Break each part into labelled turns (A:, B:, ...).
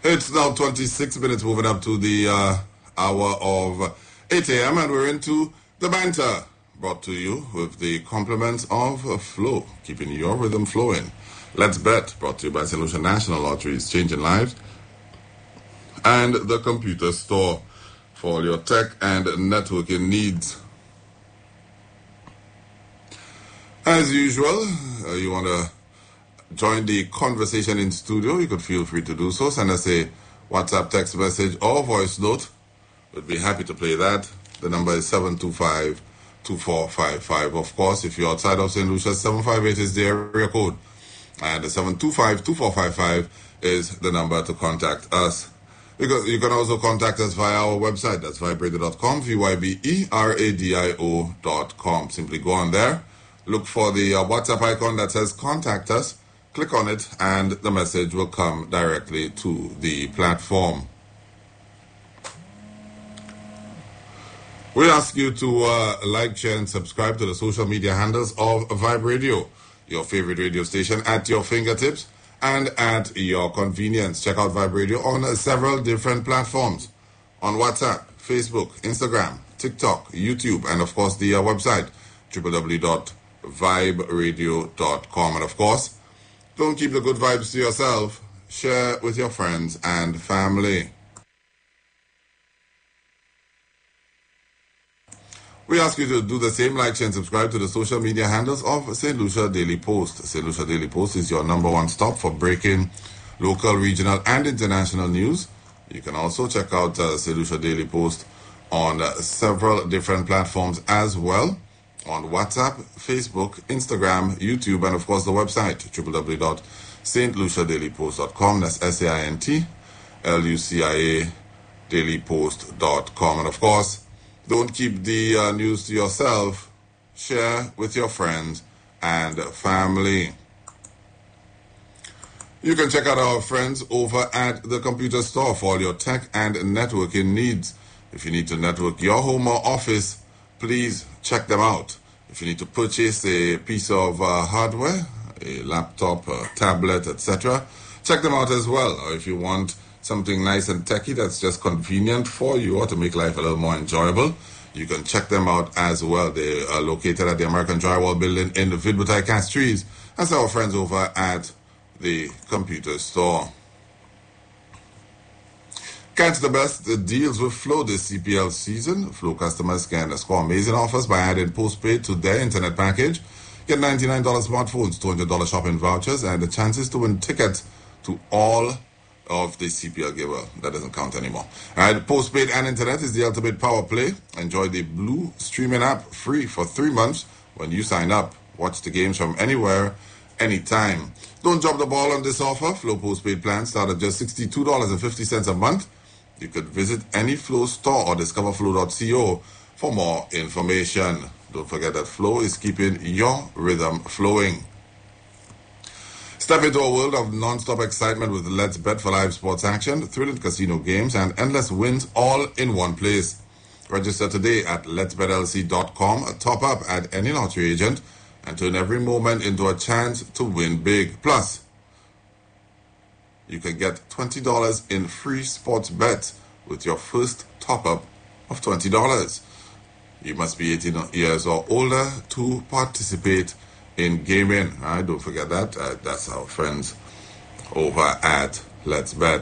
A: It's now 26 minutes moving up to the hour of 8 a.m. and we're into the banter, brought to you with the compliments of Flow, keeping your rhythm flowing. Let's Bet, brought to you by St. Lucia National Lotteries, changing lives, and the Computer Store for all your tech and networking needs. As usual, you want to join the conversation in studio, you could feel free to do so. Send us a WhatsApp text message or voice note. We'd be happy to play that. The number is 725-2455. Of course, if you're outside of St. Lucia, 758 is the area code. And the 725-2455 is the number to contact us. You can also contact us via our website. That's vibradio.com, VYBERADIO.com. Simply go on there. Look for the WhatsApp icon that says contact us. Click on it and the message will come directly to the platform. We ask you to like, share, and subscribe to the social media handles of Vibe Radio, your favorite radio station, at your fingertips and at your convenience. Check out Vibe Radio on several different platforms, on WhatsApp, Facebook, Instagram, TikTok, YouTube, and of course the website, www.viberadio.com. And of course, don't keep the good vibes to yourself. Share with your friends and family. We ask you to do the same, like, share, and subscribe to the social media handles of St. Lucia Daily Post. St. Lucia Daily Post is your number one stop for breaking local, regional, and international news. You can also check out St. Lucia Daily Post on several different platforms as well. On WhatsApp, Facebook, Instagram, YouTube, and of course the website, www.stluciadailypost.com. That's SAINTLUCIA dailypost.com. And of course, don't keep the news to yourself. Share with your friends and family. You can check out our friends over at the Computer Store for all your tech and networking needs. If you need to network your home or office, please check them out. If you need to purchase a piece of hardware, a laptop, a tablet, etc., check them out as well. Or if you want something nice and techy that's just convenient for you or to make life a little more enjoyable, you can check them out as well. They are located at the American Drywall Building in the Vidbutai Castries. That's our friends over at the Computer Store. Catch the best deals with Flow this CPL season. Flow customers can score amazing offers by adding postpaid to their internet package. Get $99 smartphones, $200 shopping vouchers, and the chances to win tickets to all of the CPL game. Well, that doesn't count anymore. All right, postpaid and internet is the ultimate power play. Enjoy the Blue streaming app free for 3 months when you sign up. Watch the games from anywhere, anytime. Don't drop the ball on this offer. Flow postpaid plans start at just $62.50 a month. You could visit any Flow store or discoverflow.co for more information. Don't forget that Flow is keeping your rhythm flowing. Step into a world of non-stop excitement with Let's Bet for live sports action, thrilling casino games, and endless wins all in one place. Register today at letsbetlc.com, top up at any lottery agent, and turn every moment into a chance to win big. Plus, you can get $20 in free sports bets with your first top-up of $20. You must be 18 years or older to participate in gaming. Right? Don't forget that. That's our friends over at Let's Bet.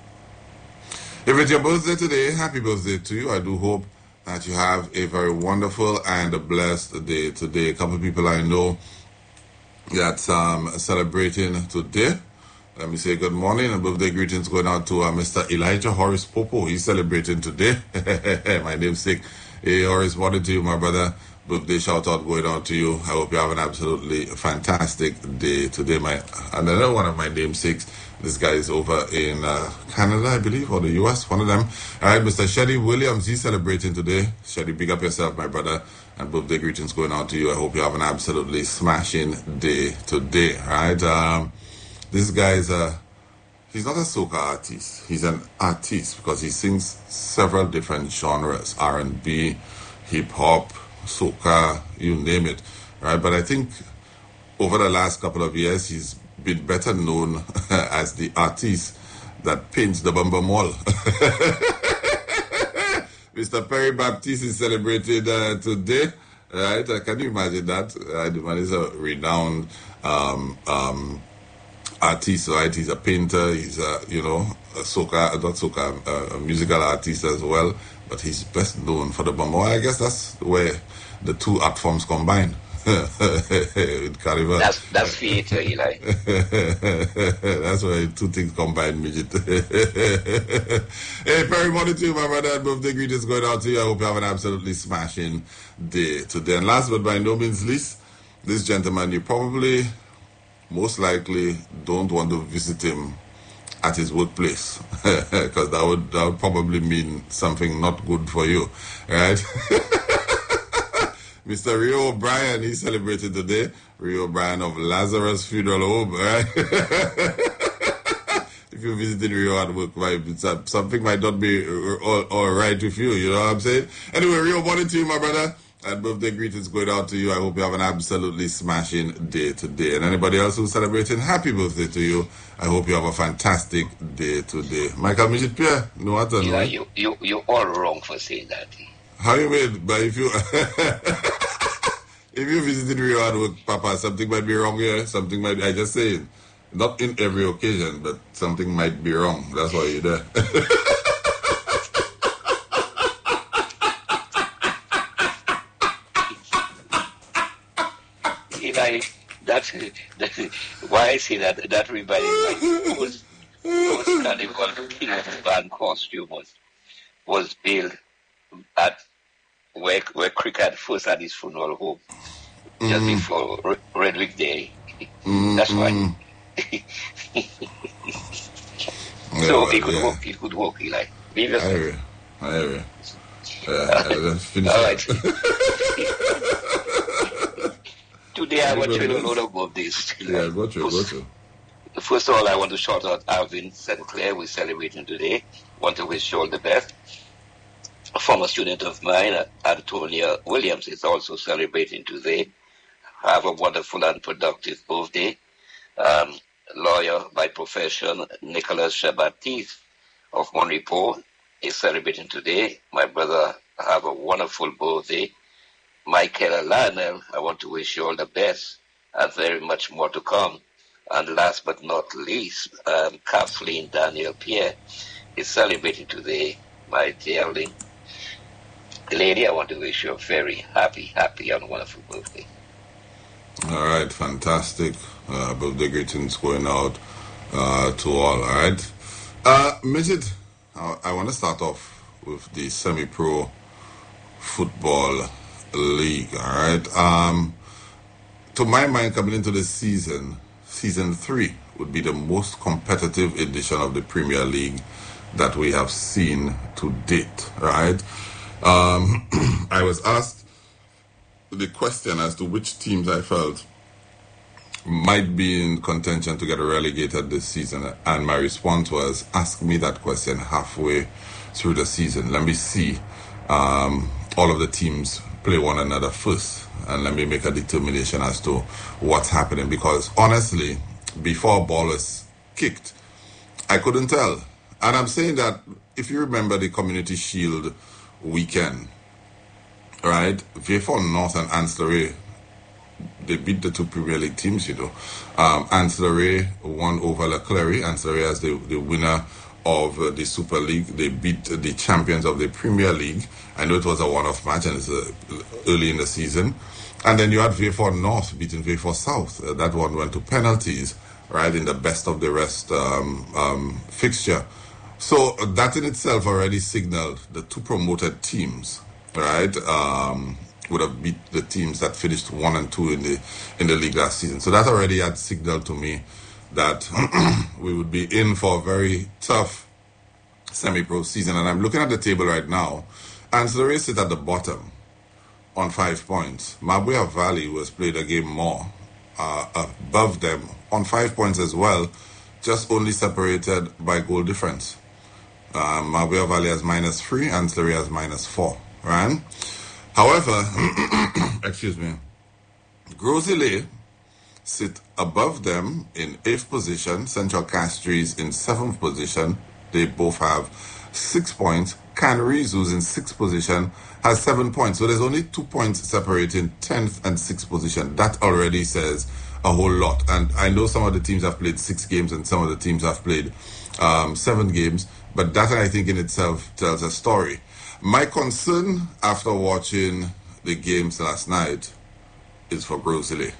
A: If it's your birthday today, happy birthday to you. I do hope that you have a very wonderful and a blessed day today. A couple of people I know that's celebrating today. Let me say good morning and birthday greetings going out to Mr. Elijah Horace Popo. He's celebrating today. My namesake. Hey, Horace, morning to you, my brother. Birthday shout out going out to you. I hope you have an absolutely fantastic day today. Another one of my namesakes, this guy is over in Canada, I believe, or the US, one of them. All right, Mr. Sheddy Williams, he's celebrating today. Sheddy, big up yourself, my brother, and birthday greetings going out to you. I hope you have an absolutely smashing day today. All right, this guy is he's not a soca artist. He's an artist because he sings several different genres, R&B, hip-hop, soca, you name it, right? But I think over the last couple of years, he's been better known as the artist that paints the Bum Bum Wall. Mr. Perry Baptiste is celebrated today. Right? Can you imagine that? The man is a renowned artist, right? He's a painter. He's a musical artist as well. But he's best known for the Bum Bum. I guess that's where the two art forms combine. With Carnival.
B: That's theater, Eli.
A: That's why two things combine, midget. Hey, Perry, morning to you, my brother. Birthday greetings going out to you. I hope you have an absolutely smashing day today. And last but by no means least, this gentleman, you probably, most likely, don't want to visit him at his workplace, because that would probably mean something not good for you, right? Mr. Rio O'Brien, he celebrated today. Rio O'Brien of Lazarus Funeral Home, right? If you're visiting Rio at work, something might not be all right with you, you know what I'm saying? Anyway, Rio, morning to you, my brother. And birthday greetings going out to you. I hope you have an absolutely smashing day today. And anybody else who's celebrating, happy birthday to you. I hope you have a fantastic day today. Michael Midget Pierre, no what I know.
B: Yeah, you're all wrong for saying that.
A: How you mean? But if you if you visited Rio at work, Papa, something might be wrong here. Something might be, I just saying, not in every occasion, but something might be wrong. That's why you're there.
B: Why I say that reminded me was Carnival King of Band costume was built at where Cricket first had his funeral home just before Redwick Day. That's why. So he could walk, Eli. Leave yourself.
A: I hear you. Finish
B: all right. Today I want you to know about this.
A: Yeah, got you.
B: First of all, I want to shout out Alvin St. Clair. We're celebrating today. Want to wish you all the best. A former student of mine, Antonia Williams, is also celebrating today. Have a wonderful and productive birthday. Lawyer by profession, Nicholas Shabbatis of Monrepo is celebrating today. My brother, have a wonderful birthday. Michael Lionel, I want to wish you all the best and very much more to come. And last but not least, Kathleen Daniel Pierre is celebrating today. My darling lady, I want to wish you a very happy and wonderful birthday.
A: All right, fantastic. Birthday greetings going out to all right? Midget, I want to start off with the semi-pro football league, all right? To my mind, coming into this season 3 would be the most competitive edition of the Premier League that we have seen to date, right? I was asked the question as to which teams I felt might be in contention to get relegated this season, and my response was, ask me that question halfway through the season. Let me see all of the teams play one another first, and let me make a determination as to what's happening, because honestly, before a ball was kicked, I couldn't tell. And I'm saying that if you remember the Community Shield weekend, right? Vieux-Fort North and Ancillary, they beat the two Premier League teams, you know. Ancillary won over Leclerc. Ancillary as the winner of the Super League. They beat the champions of the Premier League. I know it was a one-off match and it's early in the season. And then you had Vieux-Fort North beating Vieux-Fort South. That one went to penalties, right, in the best of the rest fixture. So that in itself already signaled the two promoted teams, right, would have beat the teams that finished 1 and 2 in the league last season. So that already had signaled to me that we would be in for a very tough semi-pro season. And I'm looking at the table right now. Ancillary sit at the bottom on 5 points. Mabuya Valley, who has played a game more, above them on 5 points as well, just only separated by goal difference. Mabuya Valley has -3, Ancillary has -4, right? However, excuse me, Grosile sit above them in 8th position. Central Castries in 7th position. They both have 6 points. Canaries, who's in 6th position, has 7 points. So there's only 2 points separating 10th and 6th position. That already says a whole lot. And I know some of the teams have played 6 games and some of the teams have played 7 games. But that, I think, in itself tells a story. My concern after watching the games last night is for Grosile.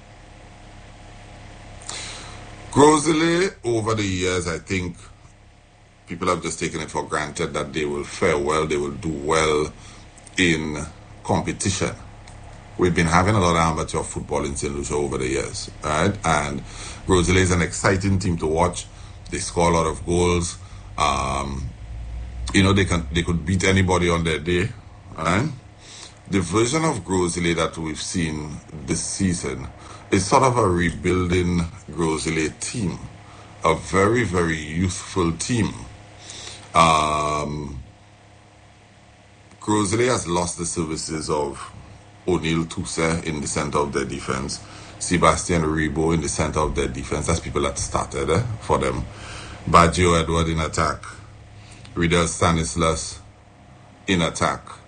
A: Grosile, over the years, I think people have just taken it for granted that they will fare well, they will do well in competition. We've been having a lot of amateur football in St. Lucia over the years, right? And Grosile is an exciting team to watch. They score a lot of goals. They could beat anybody on their day, right? The version of Grosile that we've seen this season is sort of a rebuilding Grosile team, a very, very youthful team. Grosile has lost the services of O'Neill Tousse in the center of their defense, Sebastian Rebo in the center of their defense. That's people that started for them. Baggio Edward in attack, Riddell Stanislas in attack.